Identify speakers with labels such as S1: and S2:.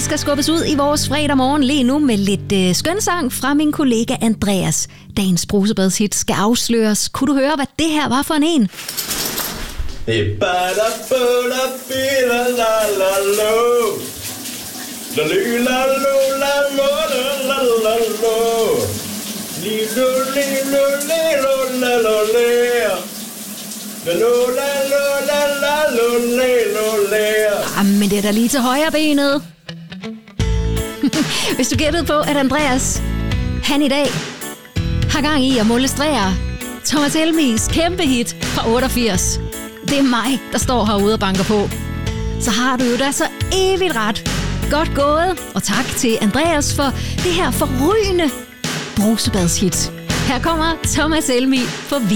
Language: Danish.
S1: skal skubbes ud i vores fredag morgen lige nu med lidt skønsang fra min kollega Andreas. Dagens brusebadshit skal afsløres. Kunne du høre, hvad det her var for en? Men det er da lige til højre benet. Hvis du gættede på, at Andreas, han i dag har gang i at molestrere Thomas Helmigs kæmpe hit fra 88. Det er mig, der står herude og banker på. Så har du jo da så evigt ret. Godt gået, og tak til Andreas for det her forrygende brusebadshit. Her kommer Thomas Helmig forbi.